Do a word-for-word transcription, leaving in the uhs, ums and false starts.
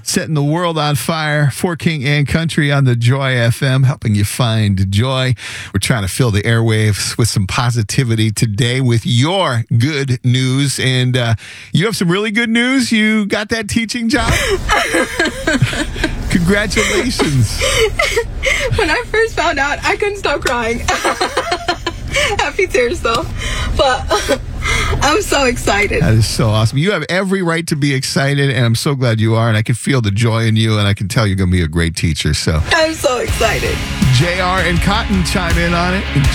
setting the world on fire for King and Country on the Joy F M, helping you find joy. We're trying to fill the airwaves with some positivity today with your good news. And uh, you have some really good news. You got that teaching job? Congratulations. When I first found out, I couldn't stop crying. Happy tears, though. But I'm so excited. That is so awesome. You have every right to be excited, and I'm so glad you are. And I can feel the joy in you, and I can tell you're going to be a great teacher. So I'm so excited. J R and Cotton chime in on it.